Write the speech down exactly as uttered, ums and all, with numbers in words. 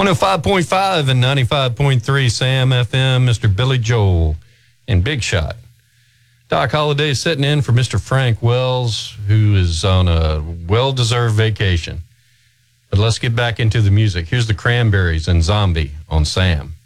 one oh five point five and ninety-five point three Sam F M, Mister Billy Joel and Big Shot. Doc Holliday is sitting in for Mister Frank Wells, who is on a well-deserved vacation. But let's get back into the music. Here's the Cranberries and Zombie on Sam.